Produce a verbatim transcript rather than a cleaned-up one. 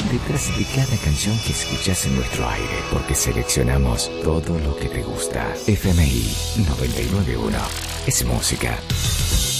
detrás de cada canción que escuchas en nuestro aire, porque seleccionamos todo lo que te gusta. F M I noventa y nueve punto uno es música.